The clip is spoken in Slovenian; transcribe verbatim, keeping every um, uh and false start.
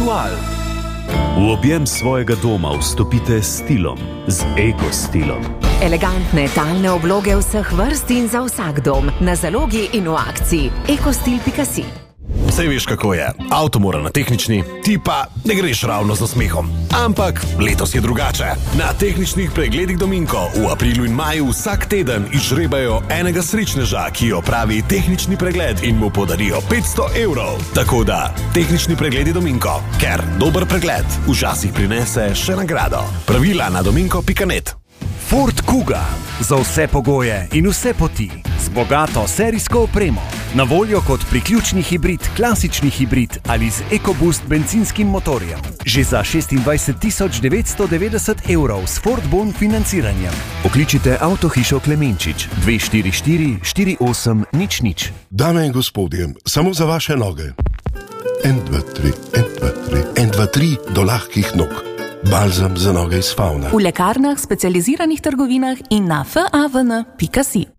Ritual. V objem svojega doma vstopite s stilom, z ekostilom. Elegantne talne obloge vseh vrst in za vsak dom, na zalogi in v akciji. ekostil pika si. Sej veš, kako je. Avto mora na tehnični, ti pa ne greš ravno z nasmehom. Ampak letos je drugače. Na tehničnih pregledih Dominko v aprilu in maju vsak teden izžrebajo enega srečneža, ki opravi tehnični pregled in mu podarijo petsto evrov. Tako da, tehnični pregledi Dominko, ker dober pregled včasih prinese še nagrado. Pravila na dominko pika net. Ford Kuga. Za vse pogoje in vse poti. Z bogato serijsko opremo. Na voljo kot priključni hibrid, klasični hibrid ali z EcoBoost bencinskim motorjem. Že za šestindvajset tisoč devetsto devetdeset evrov s Ford Bon financiranjem. Pokličite Avtohišo Klemenčič dve štiri štiri štiri osem nič nič. Dame in gospodje, samo za vaše noge. En, dva, tri, en, dva, tri, en, dva, tri do lahkih nog. Balzam za noge iz Fauna. V lekarnah, specializiranih trgovinah in na f a v n pika si.